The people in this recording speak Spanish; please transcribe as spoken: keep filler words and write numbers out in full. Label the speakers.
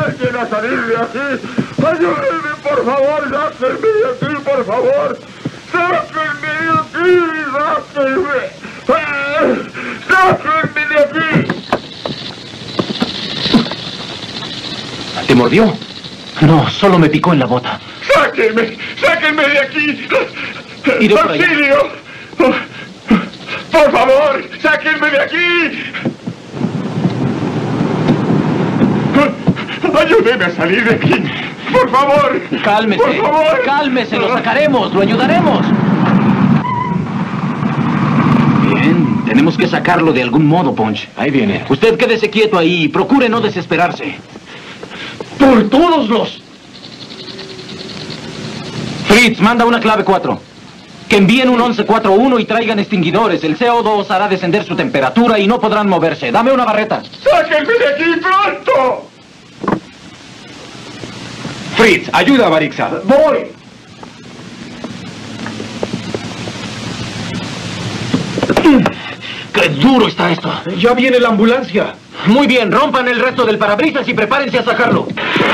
Speaker 1: alguien a salir de aquí. Ayúdenme, por favor, sáquenme de aquí, por favor. Sáquenme de aquí, sáquenme. ¡Ah! Sáquenme de aquí.
Speaker 2: ¿Te mordió? No, solo me picó en la bota.
Speaker 1: ¡Sáquenme! ¡Sáquenme de aquí!
Speaker 2: Iré por allá.
Speaker 1: ¡Auxilio! ¡Por favor! ¡Sáquenme de aquí! ¡Ayúdeme a salir de aquí! ¡Por favor!
Speaker 2: Cálmese.
Speaker 1: ¡Por favor!
Speaker 2: Cálmese, lo sacaremos, lo ayudaremos. Bien, tenemos que sacarlo de algún modo, Punch. Ahí viene. Usted quédese quieto ahí y procure no desesperarse. ¡Por todos los... Fritz, manda una clave cuatro. Que envíen un once cuatro uno y traigan extinguidores. El C O dos hará descender su temperatura y no podrán moverse. Dame una barreta.
Speaker 1: ¡Sáquenme de aquí pronto!
Speaker 3: Fritz, ayuda a Barixa.
Speaker 1: ¡Voy!
Speaker 2: ¡Qué duro está esto!
Speaker 3: Ya viene la ambulancia.
Speaker 2: Muy bien, rompan el resto del parabrisas y prepárense a sacarlo.